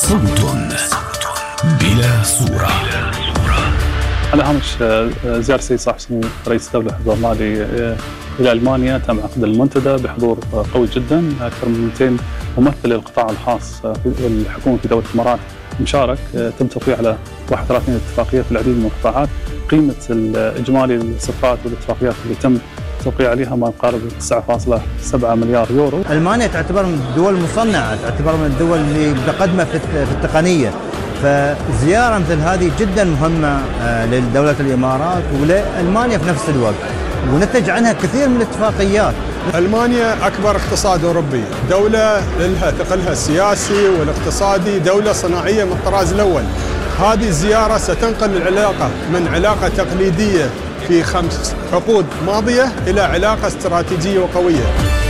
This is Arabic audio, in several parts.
صوت بلا صورة. على هامش زيارة السيد صاحب السمو رئيس الدولة حفظه الله إلى ألمانيا، تم عقد المنتدى بحضور قوي جدا. أكثر من 200 ممثل للقطاع الخاص والحكومة في دولة الإمارات مشارك. تم توقيع على 31 اتفاقية في العديد من القطاعات. قيمة الإجمالي الصفقات والاتفاقيات اللي تم توقيع عليها ما يقارب 9.7 مليار يورو. ألمانيا تعتبر من الدول المصنعة، تعتبر من الدول اللي متقدمة في التقنية، فزيارة مثل هذه جدا مهمة لدولة الإمارات ولألمانيا في نفس الوقت، ونتج عنها كثير من الاتفاقيات. ألمانيا أكبر اقتصاد أوروبي، دولة لها ثقلها السياسي والاقتصادي، دولة صناعية من الطراز الأول. هذه الزيارة ستنقل العلاقة من علاقة تقليدية في 5 عقود ماضية إلى علاقة استراتيجية وقوية.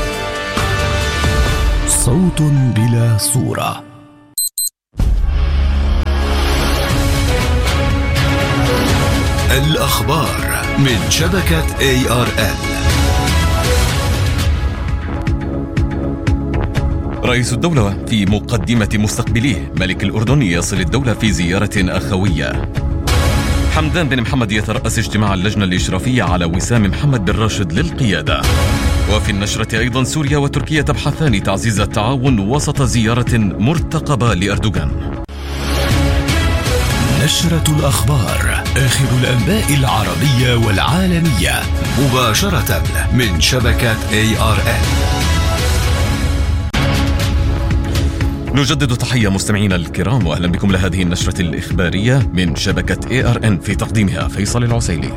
صوت بلا صورة. الأخبار من شبكة ARN. رئيس الدولة في مقدمة مستقبليه، ملك الأردن يصل الدولة في زيارة أخوية. حمدان بن محمد يترأس اجتماع اللجنة الإشرافية على وسام محمد بن راشد للقيادة. وفي النشرة أيضا سوريا وتركيا تبحثان تعزيز التعاون وسط زيارة مرتقبة لأردوغان. نشرة الأخبار، آخر الأنباء العربية والعالمية مباشرة من شبكة ARN. نجدد تحية مستمعينا الكرام، وأهلا بكم لهذه النشرة الإخبارية من شبكة ARN، في تقديمها فيصل العسيلي.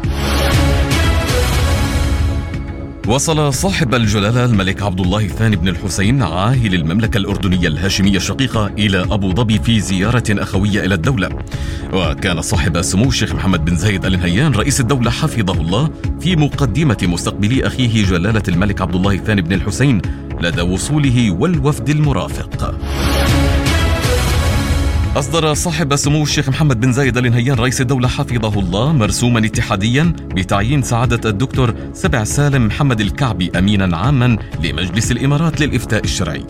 وصل صاحب الجلالة الملك عبد الله الثاني بن الحسين عاهل المملكة الأردنية الهاشمية الشقيقة إلى أبو ظبي في زيارة أخوية إلى الدولة. وكان صاحب السمو الشيخ محمد بن زايد آل نهيان رئيس الدولة حفظه الله في مقدمة مستقبلي أخيه جلالة الملك عبد الله الثاني بن الحسين لدى وصوله والوفد المرافق. أصدر صاحب السمو الشيخ محمد بن زايد آل نهيان رئيس الدولة حفظه الله مرسوما اتحاديا بتعيين سعادة الدكتور سبع سالم محمد الكعبي أمينا عاما لمجلس الإمارات للإفتاء الشرعي.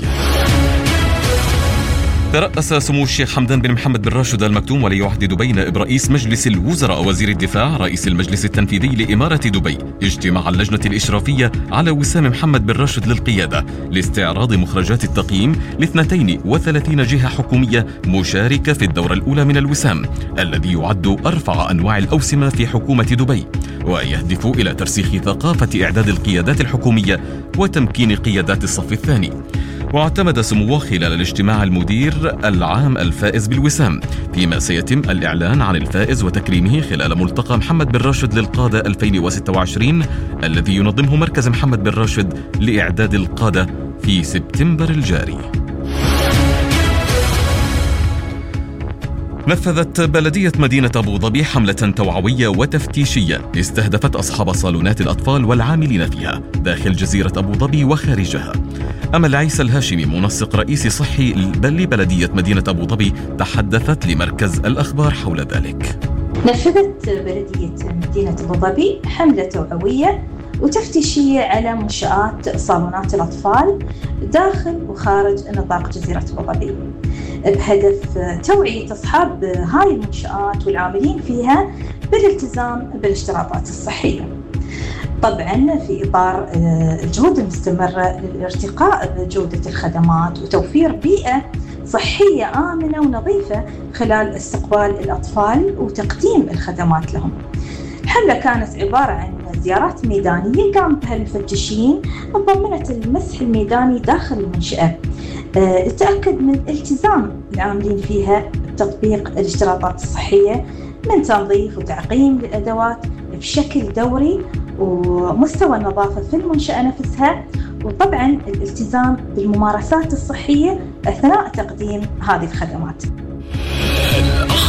ترأس سمو الشيخ حمدان بن محمد بن راشد آل مكتوم ولي عهد دبي نائب رئيس مجلس الوزراء وزير الدفاع رئيس المجلس التنفيذي لإمارة دبي اجتماع اللجنة الإشرافية على وسام محمد بن راشد للقيادة لاستعراض مخرجات التقييم ل 32 جهة حكومية مشاركة في الدورة الأولى من الوسام، الذي يعد أرفع أنواع الأوسمة في حكومة دبي، ويهدف إلى ترسيخ ثقافة إعداد القيادات الحكومية وتمكين قيادات الصف الثاني. واعتمد سموه خلال الاجتماع المدير العام الفائز بالوسام، فيما سيتم الإعلان عن الفائز وتكريمه خلال ملتقى محمد بن راشد للقادة 2026 الذي ينظمه مركز محمد بن راشد لإعداد القادة في سبتمبر الجاري. نفذت بلدية مدينة أبو ظبي حملة توعوية وتفتيشية استهدفت أصحاب صالونات الأطفال والعاملين فيها داخل جزيرة أبو ظبي وخارجها. أمل عيسى الهاشمي منسق رئيسي صحي لبلدية مدينة أبو ظبي تحدثت لمركز الأخبار حول ذلك. نفذت بلدية مدينة أبو ظبي حملة توعوية وتفتيشية على منشآت صالونات الأطفال داخل وخارج نطاق جزيرة أبو ظبي، بهدف توعية أصحاب هاي المنشآت والعاملين فيها بالالتزام بالاشتراطات الصحية. طبعاً في إطار الجهود المستمرة للارتقاء بجودة الخدمات وتوفير بيئة صحية آمنة ونظيفة خلال استقبال الأطفال وتقديم الخدمات لهم. الحملة كانت عبارة عن زيارات ميدانية قام بها المفتشين ضمنت المسح الميداني داخل المنشأة للتأكد من التزام العاملين فيها بتطبيق الاشتراطات الصحية من تنظيف وتعقيم للأدوات بشكل دوري ومستوى النظافة في المنشأة نفسها، وطبعاً الالتزام بالممارسات الصحية أثناء تقديم هذه الخدمات.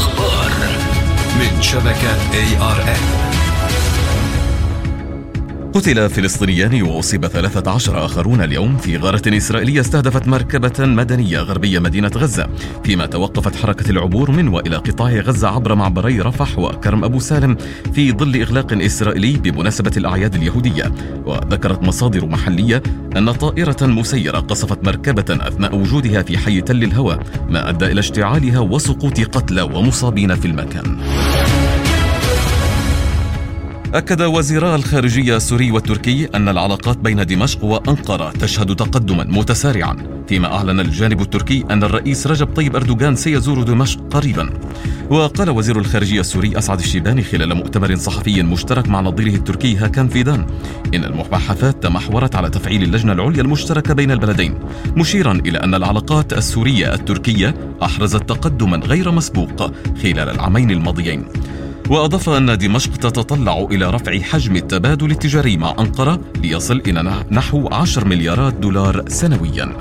الأخبار من شبكة ARN. قتل فلسطينيان وأصيب 13 آخرون اليوم في غارة إسرائيلية استهدفت مركبة مدنية غربية مدينة غزة، فيما توقفت حركة العبور من وإلى قطاع غزة عبر معبري رفح وكرم أبو سالم في ظل إغلاق إسرائيلي بمناسبة الأعياد اليهودية. وذكرت مصادر محلية أن طائرة مسيرة قصفت مركبة أثناء وجودها في حي تل الهوى، ما أدى إلى اشتعالها وسقوط قتلى ومصابين في المكان. أكد وزيرا الخارجية السوري والتركي أن العلاقات بين دمشق وأنقرة تشهد تقدما متسارعا، فيما أعلن الجانب التركي أن الرئيس رجب طيب أردوغان سيزور دمشق قريبا. وقال وزير الخارجية السوري أسعد الشيباني خلال مؤتمر صحفي مشترك مع نظيره التركي هاكان فيدان إن المباحثات تمحورت على تفعيل اللجنة العليا المشتركة بين البلدين، مشيرا إلى أن العلاقات السورية التركية أحرزت تقدما غير مسبوق خلال العامين الماضيين. وأضاف أن دمشق تتطلع إلى رفع حجم التبادل التجاري مع أنقرة ليصل إلى نحو 10 مليارات دولار سنويا.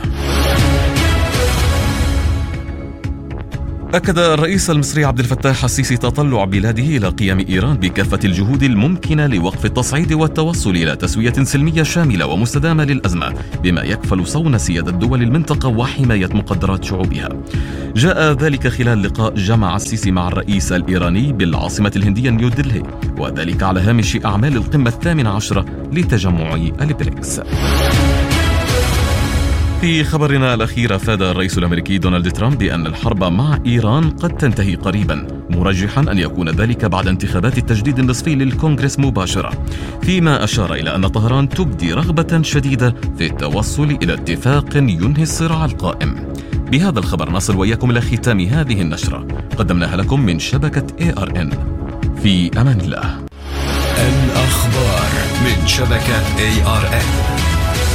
أكد الرئيس المصري عبد الفتاح السيسي تطلع بلاده إلى قيام إيران بكافة الجهود الممكنة لوقف التصعيد والتوصل إلى تسوية سلمية شاملة ومستدامة للأزمة، بما يكفل صون سيادة دول المنطقة وحماية مقدرات شعوبها. جاء ذلك خلال لقاء جمع السيسي مع الرئيس الإيراني بالعاصمة الهندية نيودلهي، وذلك على هامش أعمال القمة 18 لتجمع البريكس. في خبرنا الأخير، أفاد الرئيس الأمريكي دونالد ترامب بأن الحرب مع إيران قد تنتهي قريبا، مرجحا أن يكون ذلك بعد انتخابات التجديد النصفي للكونغرس مباشرة، فيما أشار إلى أن طهران تبدي رغبة شديدة في التوصل إلى اتفاق ينهي الصراع القائم. بهذا الخبر نصل وإياكم إلى ختام هذه النشرة، قدمناها لكم من شبكة ARN. في أمان الله. الأخبار من شبكة ARN.